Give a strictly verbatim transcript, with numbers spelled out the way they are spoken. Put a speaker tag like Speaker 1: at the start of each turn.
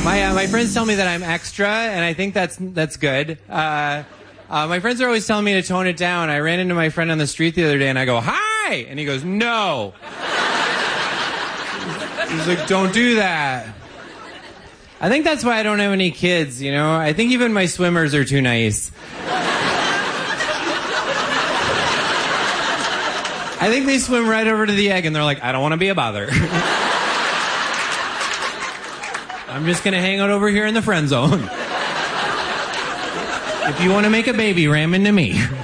Speaker 1: My uh, my friends tell me that I'm extra, and I think that's that's good. Uh, uh, my friends are always telling me to tone it down. I ran into my friend on the street the other day, and I go, "Hi!" And he goes, "No." He's like, "Don't do that." I think that's why I don't have any kids, you know? I think even my swimmers are too nice. I think they swim right over to the egg, and they're like, "I don't want to be a bother." I'm just going to hang out over here in the friend zone. If you want to make a baby, ram into me.